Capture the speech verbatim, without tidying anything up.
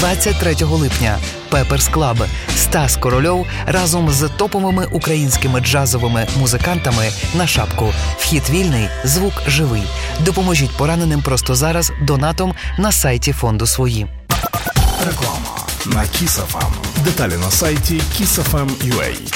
двадцять третього липня Пеперс Клаб. Стас Корольов разом з топовими українськими джазовими музикантами на шапку. Вхід вільний, звук живий. Допоможіть пораненим просто зараз донатом на сайті фонду «Свої». Реклама на Kiss еф ем. Деталі на сайті kiss еф ем крапка ю а.